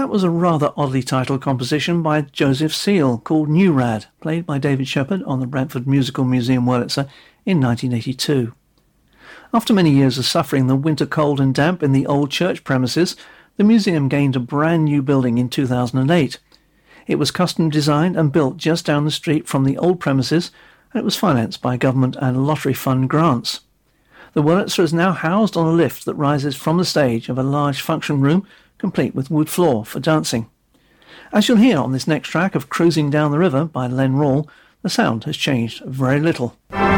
That was a rather oddly titled composition by Joseph Seal called New Rad, played by David Shepherd on the Brentford Musical Museum Wurlitzer in 1982. After many years of suffering the winter cold and damp in the old church premises, the museum gained a brand new building in 2008. It was custom designed and built just down the street from the old premises, and it was financed by government and lottery fund grants. The Wurlitzer is now housed on a lift that rises from the stage of a large function room, complete with wood floor for dancing. As you'll hear on this next track of Cruising Down the River by Len Rawle, the sound has changed very little.